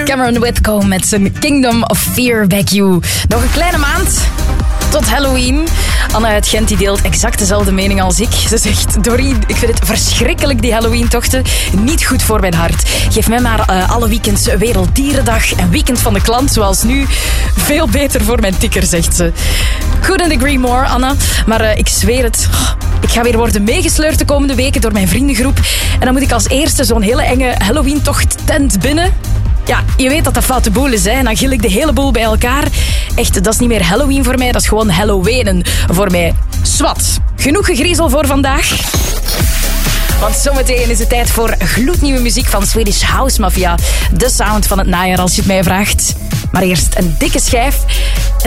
Cameron Whitcomb met zijn Kingdom of Fear Back You. Nog een kleine maand tot Halloween. Anna uit Gent die deelt exact dezelfde mening als ik. Ze zegt, Doreen, ik vind het verschrikkelijk die Halloween-tochten. Niet goed voor mijn hart. Geef mij maar alle weekends Werelddierendag en Weekend van de Klant, zoals nu. Veel beter voor mijn tikker, zegt ze. Couldn't agree more, Anna. Maar ik zweer het, ik ga weer worden meegesleurd de komende weken door mijn vriendengroep. En dan moet ik als eerste zo'n hele enge Halloween-tocht-tent binnen. Ja, je weet dat dat foute boel is, hè. En dan gil ik de hele boel bij elkaar. Echt, dat is niet meer Halloween voor mij, dat is gewoon Halloweenen voor mij. Swat. Genoeg gegriezel voor vandaag. Want zometeen is het tijd voor gloednieuwe muziek van Swedish House Mafia. De sound van het najaar, als je het mij vraagt. Maar eerst een dikke schijf.